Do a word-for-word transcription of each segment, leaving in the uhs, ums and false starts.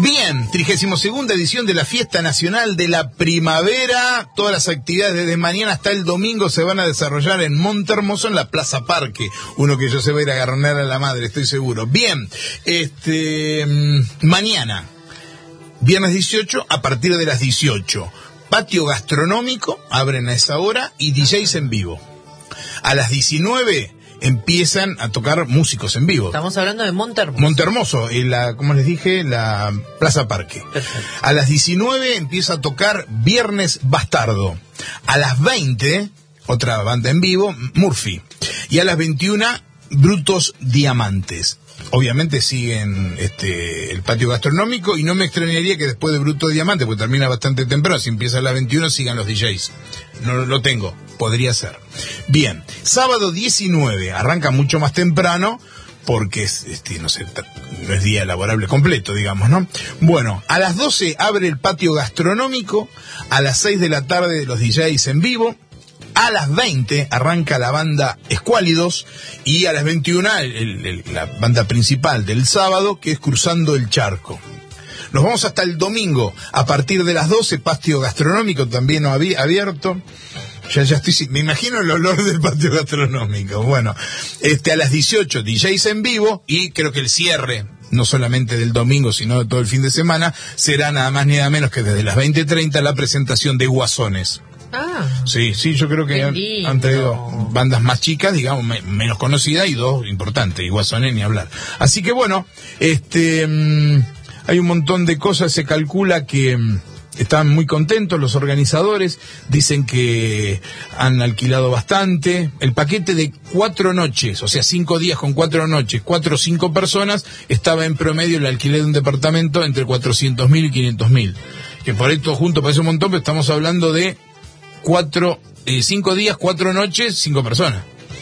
Bien, trigésima segunda edición de la Fiesta Nacional de la Primavera. Todas las actividades desde mañana hasta el domingo se van a desarrollar en Montermoso, en la Plaza Parque. Uno que yo se va a ir a agarronar a la madre, estoy seguro. Bien, este mañana, viernes dieciocho, a partir de las dieciocho. Patio gastronómico, abren a esa hora, y D Js en vivo. A las diecinueve empiezan a tocar músicos en vivo. Estamos hablando de Montermoso. Montermoso, en la, como les dije, la Plaza Parque. Perfecto. A las diecinueve empieza a tocar Viernes Bastardo. A las veinte, otra banda en vivo, Murphy. Y a las veintiuna, Brutos Diamantes. Obviamente siguen este el patio gastronómico, y no me extrañaría que después de Bruto Diamante, porque termina bastante temprano, si empieza a las veintiuna, sigan los D Js. No lo tengo, podría ser. Bien, sábado diecinueve, arranca mucho más temprano, porque es, este, no sé, no es día laborable completo, digamos, ¿no? Bueno, a las doce abre el patio gastronómico, a las seis de la tarde los D Js en vivo. A las veinte arranca la banda Escuálidos, y a las veintiuna el, el, la banda principal del sábado, que es Cruzando el Charco. Nos vamos hasta el domingo. A partir de las doce, patio gastronómico también abierto. Ya, ya estoy, me imagino el olor del patio gastronómico. Bueno, este, a las dieciocho, D Js en vivo, y creo que el cierre, no solamente del domingo, sino de todo el fin de semana, será nada más ni nada menos que desde las veinte treinta la presentación de Guasones. Ah, sí, sí, yo creo que han, han traído bandas más chicas, digamos, me, menos conocidas, y dos importantes, y Guasones ni hablar. Así que bueno, este, mmm, hay un montón de cosas. Se calcula que mmm, están muy contentos los organizadores, dicen que han alquilado bastante. El paquete de cuatro noches, o sea, cinco días con cuatro noches, cuatro o cinco personas, estaba en promedio el alquiler de un departamento entre cuatrocientos mil y quinientos mil. Que por esto junto parece un montón, pero estamos hablando de cuatro, eh, cinco días, cuatro noches, cinco personas.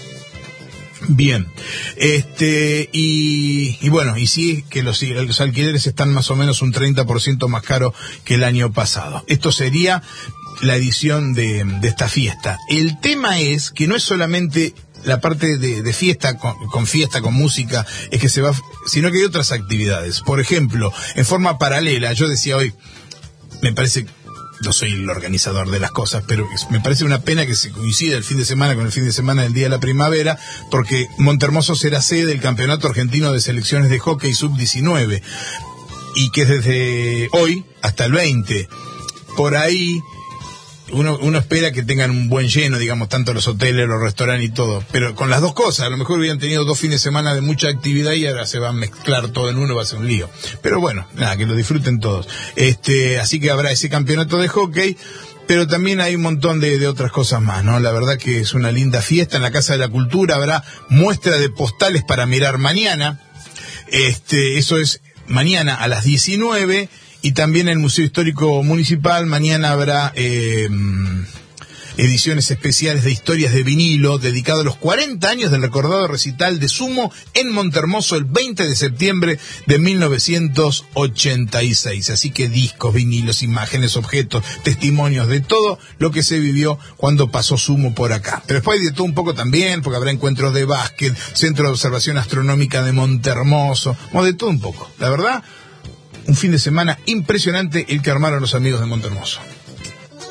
Bien, este, y, y bueno, y sí que los, los alquileres están más o menos un treinta por ciento más caro que el año pasado. Esto sería la edición de, de esta fiesta. El tema es que no es solamente la parte de, de fiesta, con, con fiesta, con música, es que se va, sino que hay otras actividades. Por ejemplo, en forma paralela, yo decía hoy, me parece, no soy el organizador de las cosas, pero me parece una pena que se coincida el fin de semana con el fin de semana del Día de la Primavera, porque Montermoso será sede del Campeonato Argentino de Selecciones de Hockey sub diecinueve, y que es desde hoy hasta el veinte. Por ahí uno, uno espera que tengan un buen lleno, digamos, tanto los hoteles, los restaurantes y todo, pero con las dos cosas. A lo mejor hubieran tenido dos fines de semana de mucha actividad y ahora se va a mezclar todo en uno, va a ser un lío. Pero bueno, nada, que lo disfruten todos. Este, así que habrá ese campeonato de hockey, pero también hay un montón de, de otras cosas más, ¿no? La verdad que es una linda fiesta. En la Casa de la Cultura habrá muestra de postales para mirar mañana. Este, eso es mañana a las diecinueve. Y también en el Museo Histórico Municipal mañana habrá eh, ediciones especiales de historias de vinilo, dedicado a los cuarenta años del recordado recital de Sumo en Montermoso el veinte de septiembre de mil novecientos ochenta y seis. Así que discos, vinilos, imágenes, objetos, testimonios de todo lo que se vivió cuando pasó Sumo por acá. Pero después hay de todo un poco también, porque habrá encuentros de básquet, Centro de Observación Astronómica de Montermoso, o de todo un poco. La verdad, un fin de semana impresionante el que armaron los amigos de Montermoso.